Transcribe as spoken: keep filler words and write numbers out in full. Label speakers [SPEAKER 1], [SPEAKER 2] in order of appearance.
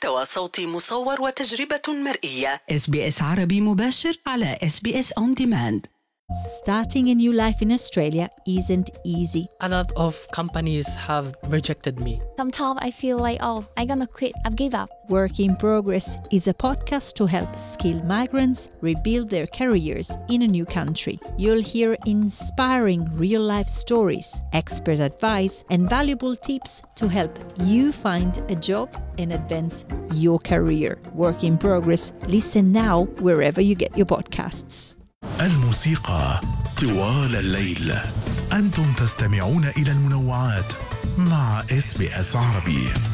[SPEAKER 1] محتوى صوتي مصور وتجربة مرئية.
[SPEAKER 2] إس بي إس عربي مباشر على إس بي إس On Demand.
[SPEAKER 3] Starting a new life in Australia isn't easy.
[SPEAKER 4] A lot of companies have rejected me.
[SPEAKER 5] Sometimes I feel like, oh, I'm gonna quit, I've give up.
[SPEAKER 3] Work in Progress is a podcast to help skilled migrants rebuild their careers in a new country. You'll hear inspiring real-life stories, expert advice, and valuable tips to help you find a job and advance your career. Work in Progress. Listen now wherever you get your podcasts.
[SPEAKER 6] الموسيقى طوال الليل. أنتم تستمعون إلى المنوعات مع إس بي إس عربي.